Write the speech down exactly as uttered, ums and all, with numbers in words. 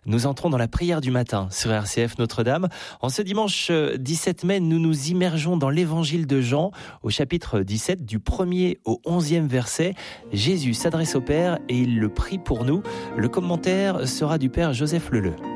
Nous entrons dans la prière du matin sur R C F Notre-Dame. En ce dimanche dix-sept mai, nous nous immergeons dans l'évangile de Jean au chapitre dix-sept, du premier au onzième verset. Jésus s'adresse au Père et il le prie pour nous. Le commentaire sera du Père Joseph Leleu.